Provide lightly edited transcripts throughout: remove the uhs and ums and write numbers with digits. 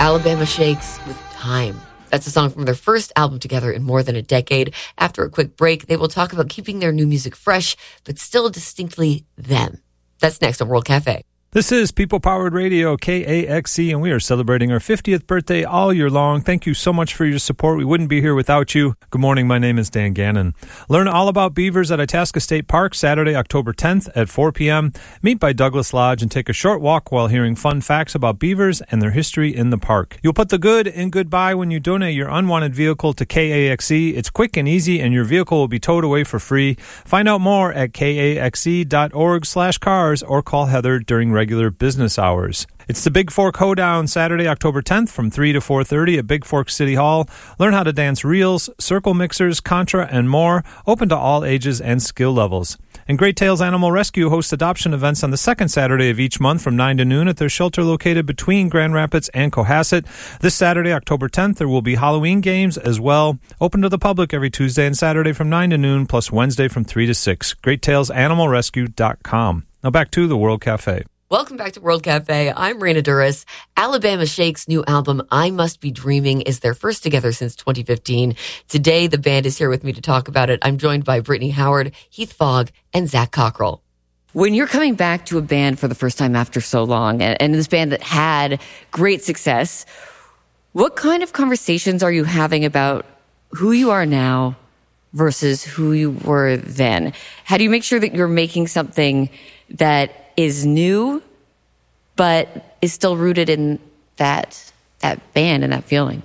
Alabama Shakes with Time. That's a song from their first album together in more than a decade. After a quick break, they will talk about keeping their new music fresh, but still distinctly them. That's next on World Cafe. This is People Powered Radio, KAXE, and we are celebrating our 50th birthday all year long. Thank you so much for your support. We wouldn't be here without you. Good morning. My name is Dan Gannon. Learn all about beavers at Itasca State Park Saturday, October 10th at 4 p.m. Meet by Douglas Lodge and take a short walk while hearing fun facts about beavers and their history in the park. You'll put the good in goodbye when you donate your unwanted vehicle to KAXE. It's quick and easy, and your vehicle will be towed away for free. Find out more at kaxe.org/cars or call Heather during regular business hours. It's the Big Fork Hoedown Saturday, October 10th from 3 to 4:30 at Big Fork City Hall. Learn how to dance reels, circle mixers, contra, and more. Open to all ages and skill levels. And Great Tales Animal Rescue hosts adoption events on the second Saturday of each month from 9 to noon at their shelter located between Grand Rapids and Cohasset. This Saturday, October 10th, there will be Halloween games as well. Open to the public every Tuesday and Saturday from 9 to noon, plus Wednesday from 3 to 6. GreatTalesAnimalRescue.com. Now back to the World Cafe. Welcome back to World Cafe. I'm Raina Duras. Alabama Shake's new album, I Must Be Dreaming, is their first together since 2015. Today, the band is here with me to talk about it. I'm joined by Brittany Howard, Heath Fogg, and Zach Cockrell. When you're coming back to a band for the first time after so long, and this band that had great success, what kind of conversations are you having about who you are now versus who you were then? How do you make sure that you're making something that is new, but is still rooted in that band and that feeling?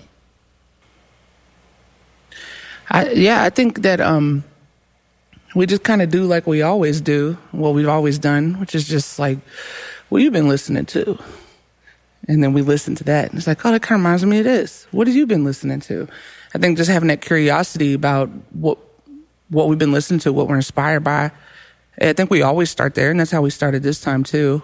I think that we just kind of do like we always do, what we've always done, which is just like, what you've been listening to. And then we listen to that. And it's like, oh, that kind of reminds me of this. What have you been listening to? I think just having that curiosity about what we've been listening to, what we're inspired by. I think we always start there, and that's how we started this time too.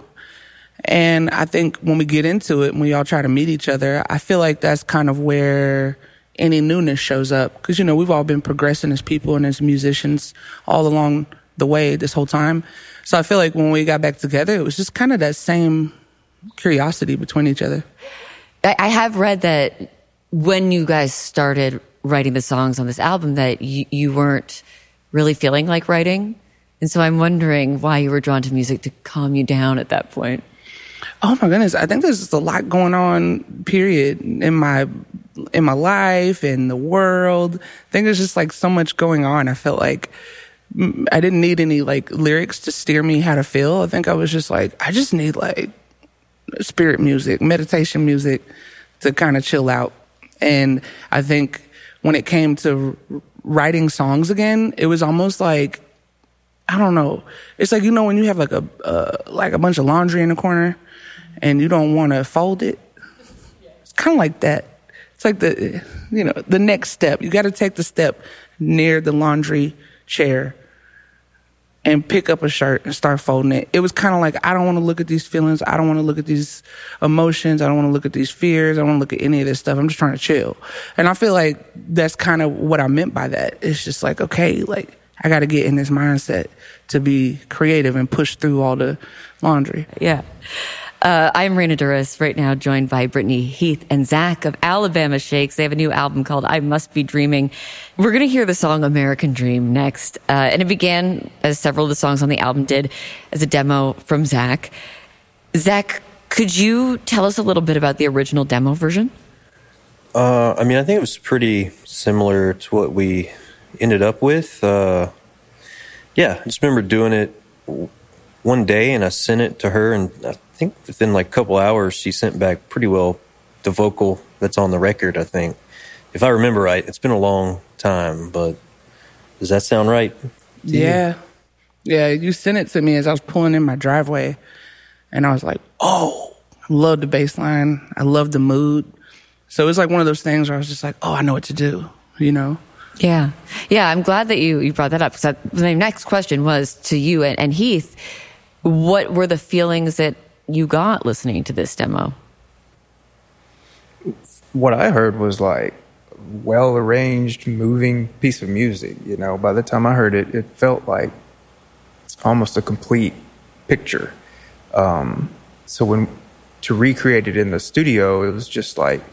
And I think when we get into it and we all try to meet each other, I feel like that's kind of where any newness shows up. Because, you know, we've all been progressing as people and as musicians all along the way this whole time. So I feel like when we got back together, it was just kind of that same curiosity between each other. I have read that when you guys started writing the songs on this album that you weren't really feeling like writing. And so I'm wondering why you were drawn to music to calm you down at that point. Oh my goodness. I think there's just a lot going on, period, in my life, in the world. I think there's just like so much going on. I felt like I didn't need any like lyrics to steer me how to feel. I think I was just like, I just need like spirit music, meditation music to kind of chill out. And I think when it came to writing songs again, it was almost like, I don't know. It's like, you know, when you have like a bunch of laundry in the corner and you don't want to fold it. It's kind of like that. It's like the next step. You got to take the step near the laundry chair and pick up a shirt and start folding it. It was kind of like, I don't want to look at these feelings. I don't want to look at these emotions. I don't want to look at these fears. I don't want to look at any of this stuff. I'm just trying to chill. And I feel like that's kind of what I meant by that. It's just like, okay, like, I got to get in this mindset to be creative and push through all the laundry. Yeah. I'm Raina Duras, right now joined by Brittany, Heath, and Zach of Alabama Shakes. They have a new album called I Must Be Dreaming. We're going to hear the song American Dream next. And it began, as several of the songs on the album did, as a demo from Zach. Zach, could you tell us a little bit about the original demo version? I think it was pretty similar to what we ended up with. I just remember doing it one day and I sent it to her, and I think within like a couple hours she sent back pretty well the vocal that's on the record, I think. If I remember right. It's been a long time, but does that sound right to you? Yeah, you sent it to me as I was pulling in my driveway, and I was like, oh, I love the bass line. I love the mood. So it's like one of those things where I was just like, oh, I know what to do, you know? Yeah. I'm glad that you brought that up, because my next question was to you and Heath. What were the feelings that you got listening to this demo? What I heard was like well-arranged, moving piece of music. You know, by the time I heard it, it felt like almost a complete picture. So when to recreate it in the studio, it was just like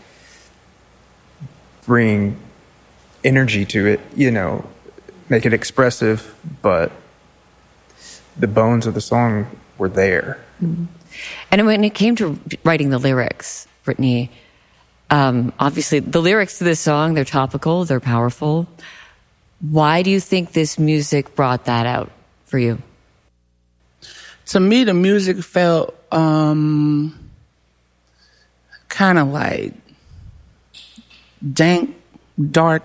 bring energy to it, you know, make it expressive, but the bones of the song were there. Mm-hmm. And when it came to writing the lyrics, Brittany, obviously the lyrics to this song, they're topical, they're powerful. Why do you think this music brought that out for you? To me, the music felt kind of like dank, dark,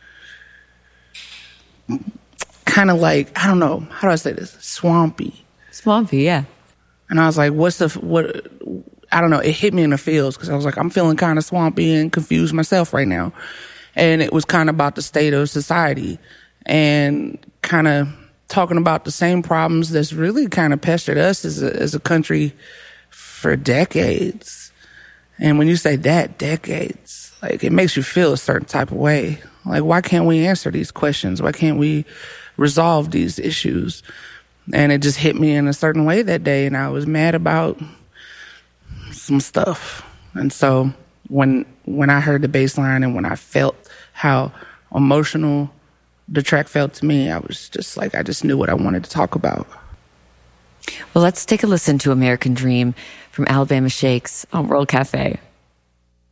kind of like, I don't know, how do I say this? Swampy. Swampy, yeah. And I was like, I don't know, it hit me in the feels because I was like, I'm feeling kind of swampy and confused myself right now. And it was kind of about the state of society and kind of talking about the same problems that's really kind of pestered us as a country for decades. And when you say that, decades, like it makes you feel a certain type of way. Like, why can't we answer these questions? Why can't we resolve these issues? And it just hit me in a certain way that day, and I was mad about some stuff. And so when I heard the bass line and when I felt how emotional the track felt to me, I was just like, I just knew what I wanted to talk about. Well, let's take a listen to American Dream from Alabama Shakes on World Cafe.